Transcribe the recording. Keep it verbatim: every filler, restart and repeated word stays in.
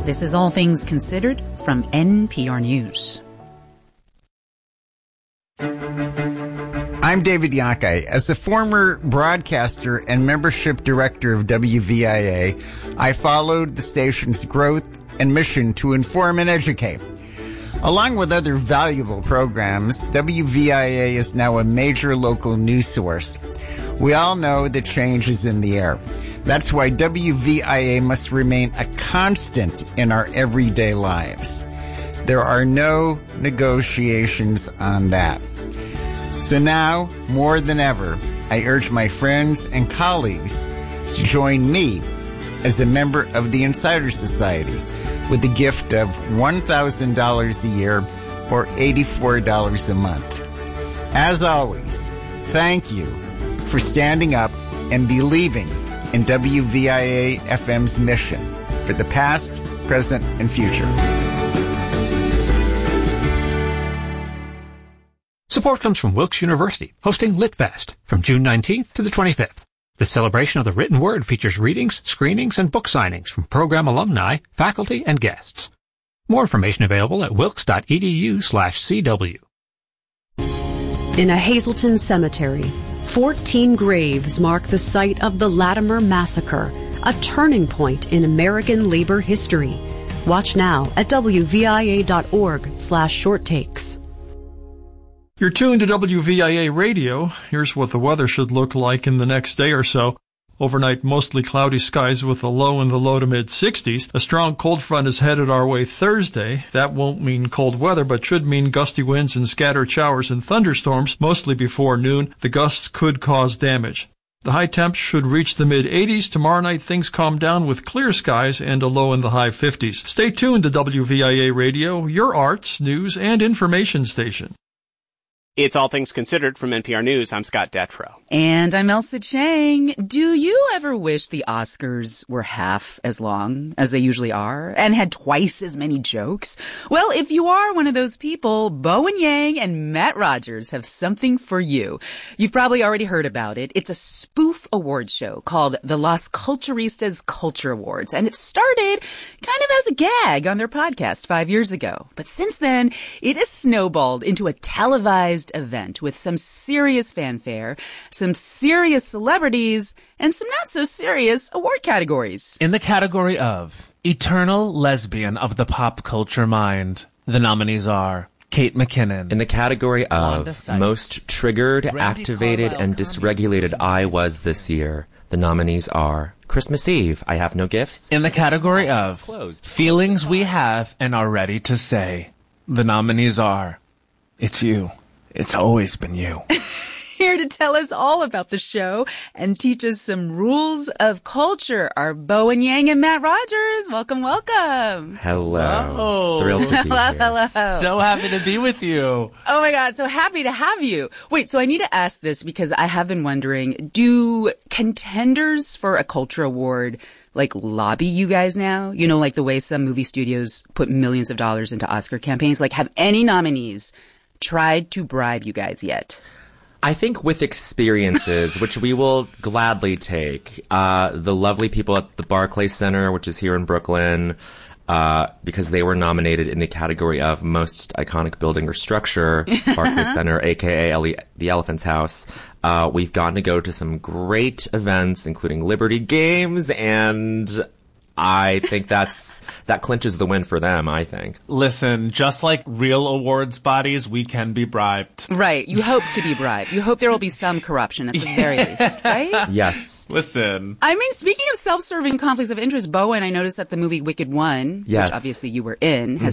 This is All Things Considered from N P R News. I'm David Yockey. As a former broadcaster and membership director of W V I A, I followed the station's growth and mission to inform and educate. Along with other valuable programs, W V I A is now a major local news source. We all know that change is in the air. That's why W V I A must remain a constant in our everyday lives. There are no negotiations on that. So now, more than ever, I urge my friends and colleagues to join me as a member of the Insider Society with the gift of one thousand dollars a year or eighty-four dollars a month. As always, thank you for standing up and believing in W V I A F M's mission for the past, present, and future. Support comes from Wilkes University, hosting LitFest from June nineteenth to the twenty-fifth. The celebration of the written word features readings, screenings, and book signings from program alumni, faculty, and guests. More information available at wilkes.edu slash CW. In a Hazleton cemetery, fourteen graves mark the site of the Latimer Massacre, a turning point in American labor history. Watch now at wvia.org slash short takes. You're tuned to W V I A Radio. Here's what the weather should look like in the next day or so. Overnight, mostly cloudy skies with a low in the low to mid-sixties. A strong cold front is headed our way Thursday. That won't mean cold weather, but should mean gusty winds and scattered showers and thunderstorms, mostly before noon. The gusts could cause damage. The high temps should reach the mid-eighties. Tomorrow night, things calm down with clear skies and a low in the high fifties. Stay tuned to W V I A Radio, your arts, news, and information station. It's All Things Considered from N P R News. I'm Scott Detrow. And I'm Elsa Chang. Do you ever wish the Oscars were half as long as they usually are and had twice as many jokes? Well, if you are one of those people, Bowen Yang and Matt Rogers have something for you. You've probably already heard about it. It's a spoof award show called the Las Culturistas Culture Awards, and it started kind of as a gag on their podcast five years ago. But since then, it has snowballed into a televised event with some serious fanfare, some serious celebrities, and some not so serious award categories. In the category of Eternal Lesbian of the Pop Culture Mind, the nominees are Kate McKinnon. In the category of Most Triggered, Randy Activated, Carlisle, and Dysregulated I Was This Year, the nominees are Christmas Eve, I Have No Gifts. In the category of Feelings We Have and Are Ready to Say, the nominees are It's You. It's always been you. Here to tell us all about the show and teach us some rules of culture are Bowen Yang and Matt Rogers. Welcome, welcome. Hello. Oh. Thrilled to be hello, here. hello. So happy to be with you. Oh my God, so happy to have you. Wait, so I need to ask this because I have been wondering, do contenders for a culture award like lobby you guys now? You know, like the way some movie studios put millions of dollars into Oscar campaigns. Like, have any nominees tried to bribe you guys yet? I think with experiences, which we will gladly take, uh, the lovely people at the Barclays Center, which is here in Brooklyn, uh, because they were nominated in the category of Most Iconic Building or Structure, Barclays Center, aka Ele- the Elephant's House. Uh, we've gotten to go to some great events, including Liberty Games, and I think that's that clinches the win for them, I think. Listen, just like real awards bodies, we can be bribed. Right. You hope to be bribed. You hope there will be some corruption at the very least, right? Yes. Listen. I mean, speaking of self-serving conflicts of interest, Bowen, I noticed that the movie Wicked One, yes. which obviously you were in, has